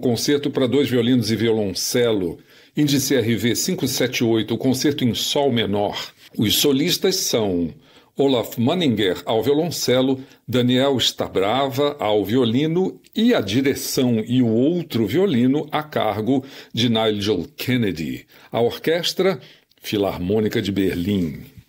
concerto para 2 violinos e violoncelo, índice RV 578, concerto em sol menor. Os solistas são Olaf Manninger ao violoncelo, Daniel Stabrava ao violino e a direção e o outro violino a cargo de Nigel Kennedy. A orquestra Filarmônica de Berlim.